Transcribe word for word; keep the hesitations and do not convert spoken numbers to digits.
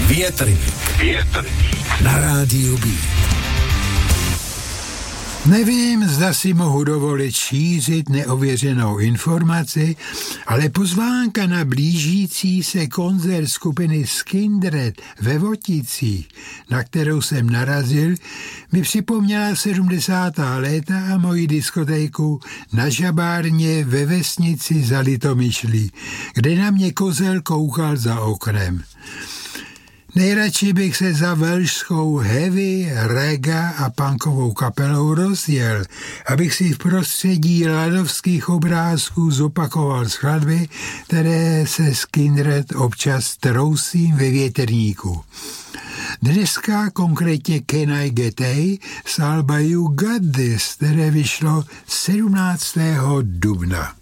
Větrník. Větrník. Na rádiu Beat. Nevím, zda si mohu dovolit šířit neověřenou informaci, ale pozvánka na blížící se koncert skupiny Skindred ve Voticích, na kterou jsem narazil, mi připomněla sedmdesátá léta a moji diskotéku na Žabárně ve vesnici za Litomyšlí, kde na mě kozel koukal za oknem. Nejradši bych se za velšskou heavy, reggae a punkovou kapelou rozjel, abych si v prostředí ladovských obrázků zopakoval skladby, které se Skindred občas trousím ve větrníku. Dneska konkrétně Can I Get A z alba You Got This, které vyšlo sedmnáctého dubna.